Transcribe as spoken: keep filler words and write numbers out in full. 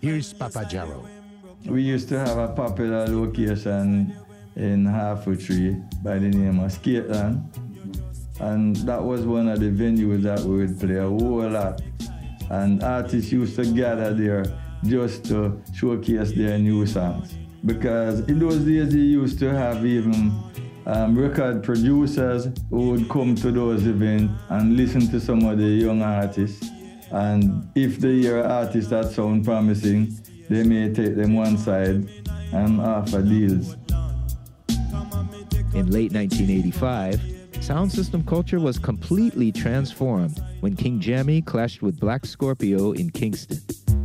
Here's Papa Jarrow. We used to have a popular location in Half-Tree by the name of Skateland. And that was one of the venues that we would play a whole lot. And artists used to gather there just to showcase their new songs. Because in those days, you used to have even um, record producers who would come to those events and listen to some of the young artists. And if they hear artists that sound promising, they may take them one side and offer deals. In late nineteen eighty-five, sound system culture was completely transformed when King Jammy clashed with Black Scorpio in Kingston.